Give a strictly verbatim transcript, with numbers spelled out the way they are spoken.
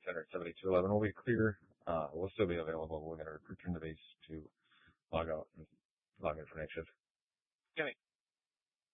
hundred seventy-two eleven will be clear. Uh, we'll still be available. We're going to return the base to log out and log in for next shift. Okay.